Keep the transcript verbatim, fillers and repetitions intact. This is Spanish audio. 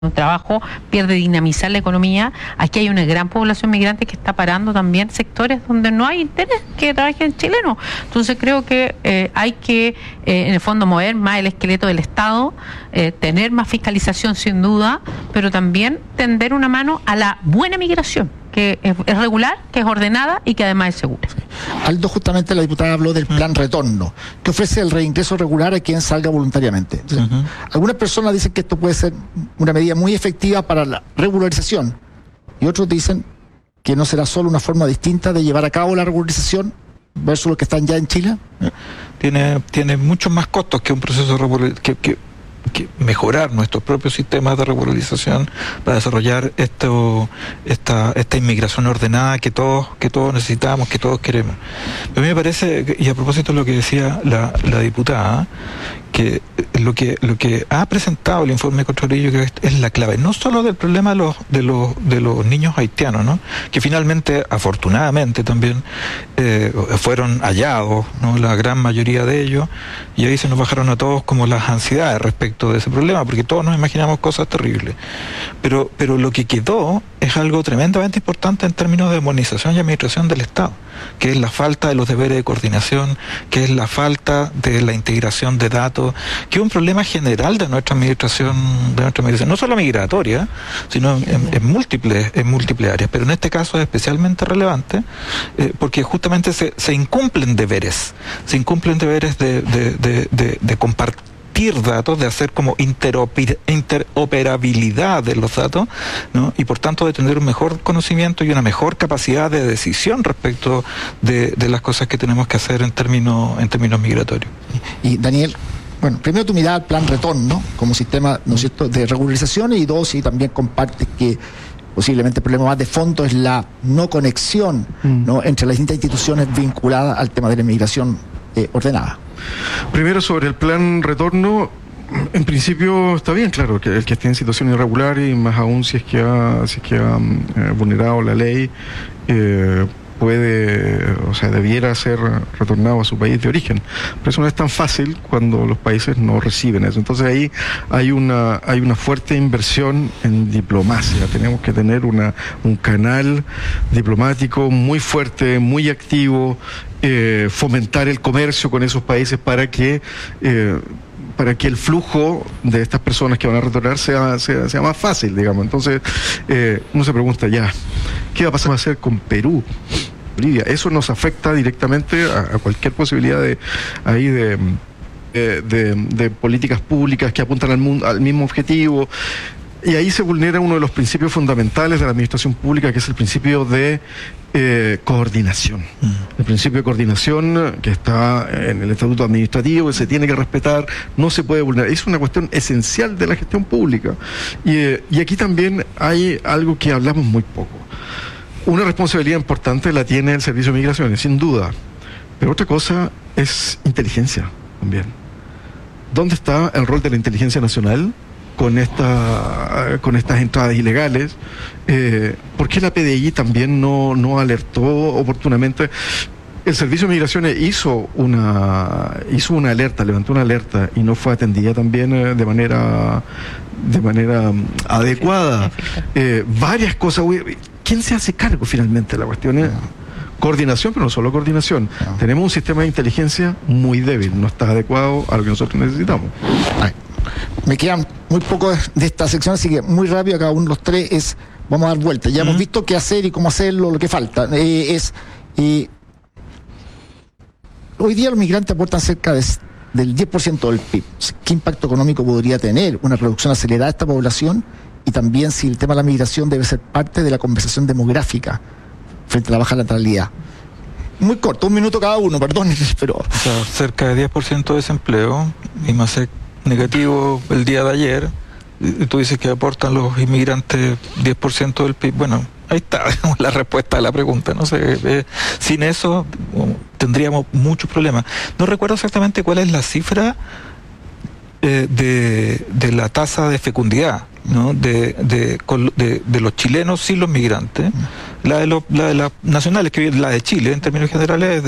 un trabajo, pierde dinamizar la economía. Aquí hay una gran población migrante que está parando también sectores donde no hay interés que trabajen chilenos. Entonces creo que eh, hay que, eh, en el fondo, mover más el esqueleto del Estado, eh, tener más fiscalización sin duda, pero también tender una mano a la buena migración, que es, es regular, que es ordenada y que además es segura. Aldo, justamente la diputada habló del plan retorno, que ofrece el reingreso regular a quien salga voluntariamente. Entonces, uh-huh. Algunas personas dicen que esto puede ser una medida muy efectiva para la regularización, y otros dicen que no será solo una forma distinta de llevar a cabo la regularización versus los que están ya en Chile. Tiene, tiene muchos más costos que un proceso de que, que que mejorar nuestros propios sistemas de regularización para desarrollar esto, esta, esta inmigración ordenada que todos, que todos necesitamos, que todos queremos. A mí me parece, y a propósito de lo que decía la, la diputada, que lo que lo que ha presentado el informe Contralillo creo que es la clave, no solo del problema de los de los de los niños haitianos, ¿no? Que finalmente, afortunadamente también eh, fueron hallados, ¿no? La gran mayoría de ellos, y ahí se nos bajaron a todos como las ansiedades respecto de ese problema, porque todos nos imaginamos cosas terribles. Pero pero lo que quedó es algo tremendamente importante en términos de modernización y administración del Estado, que es la falta de los deberes de coordinación, que es la falta de la integración de datos, que es un problema general de nuestra administración, de nuestra administración, no solo migratoria, sino en, en múltiples, en múltiples áreas, pero en este caso es especialmente relevante, eh, porque justamente se, se incumplen deberes, se incumplen deberes de, de, de, de, de compartir datos, de hacer como interoper, interoperabilidad de los datos, ¿no? Y por tanto de tener un mejor conocimiento y una mejor capacidad de decisión respecto de, de las cosas que tenemos que hacer en términos, en términos migratorios. Y Daniel, bueno, primero tu mirada al plan retorno como sistema, ¿no es cierto?, de regularización, y dos, si también compartes que posiblemente el problema más de fondo es la no conexión, mm. ¿no?, entre las distintas instituciones vinculadas al tema de la inmigración eh, ordenada. Primero, sobre el plan retorno, en principio está bien, claro, que el que esté en situación irregular, y más aún si es que ha, si es que ha eh, vulnerado la ley, eh, puede, o sea, debiera ser retornado a su país de origen. Pero eso no es tan fácil cuando los países no reciben eso. Entonces ahí hay una, hay una fuerte inversión en diplomacia. Tenemos que tener una, un canal diplomático muy fuerte, muy activo, eh, fomentar el comercio con esos países para que eh, para que el flujo de estas personas que van a retornar sea, sea, sea más fácil, digamos. Entonces, eh, uno se pregunta ya, ¿qué va a pasar a hacer con Perú? Bolivia? Eso nos afecta directamente a, a cualquier posibilidad de ahí de, de, de, de políticas públicas que apuntan al, mundo, al mismo objetivo. Y ahí se vulnera uno de los principios fundamentales de la administración pública, que es el principio de eh, coordinación. Uh-huh. El principio de coordinación que está en el estatuto administrativo, que se tiene que respetar, no se puede vulnerar. Es una cuestión esencial de la gestión pública. Y, eh, y aquí también hay algo que hablamos muy poco. Una responsabilidad importante la tiene el Servicio de Migraciones, sin duda. Pero otra cosa es inteligencia también. ¿Dónde está el rol de la inteligencia nacional con esta con estas entradas ilegales? Eh, ¿Por qué la P D I también no, no alertó oportunamente? El Servicio de Migraciones hizo una hizo una alerta, levantó una alerta y no fue atendida también eh, de manera de manera um, adecuada. Eh, varias cosas. ¿Quién se hace cargo finalmente? La cuestión es coordinación, pero no solo coordinación. No. Tenemos un sistema de inteligencia muy débil, no está adecuado a lo que nosotros necesitamos. Ay. Me quedan muy poco de esta sección, así que muy rápido, cada uno de los tres es, vamos a dar vuelta. Ya uh-huh. hemos visto qué hacer y cómo hacerlo, lo que falta. Eh, es eh, hoy día los migrantes aportan cerca de, del diez por ciento del P I B. ¿Qué impacto económico podría tener una reducción acelerada de esta población? Y también si el tema de la migración debe ser parte de la conversación demográfica frente a la baja natalidad. Muy corto, un minuto cada uno, perdón, pero... O sea, cerca de diez por ciento de desempleo, y más negativo el día de ayer. Tú dices que aportan los inmigrantes diez por ciento del P I B. Bueno, ahí está la respuesta a la pregunta. No sé, eh, sin eso tendríamos muchos problemas. No recuerdo exactamente cuál es la cifra eh, de, de la tasa de fecundidad, ¿no? de, de, de, de los chilenos sin los migrantes. La de, los, la de las nacionales, que la de Chile en términos generales,